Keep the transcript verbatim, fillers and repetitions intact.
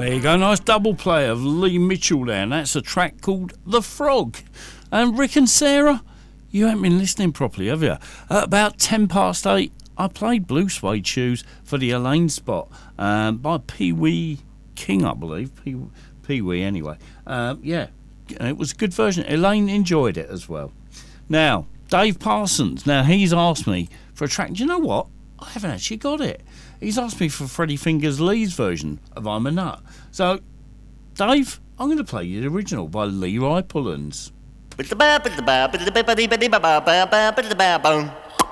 There you go, nice double play of Lee Mitchell there, and that's a track called The Frog. And Rick and Sarah, you haven't been listening properly, have you? At about ten past eight, I played Blue Suede Shoes for the Elaine spot um, by Pee Wee King, I believe. Pee, Pee Wee, anyway. Um, yeah, it was a good version. Elaine enjoyed it as well. Now, Dave Parsons, now he's asked me for a track. Do you know what? I haven't actually got it. He's asked me for Freddie Fingers Lee's version of I'm a Nut. So, Dave, I'm going to play you the original by Leroy Pullins.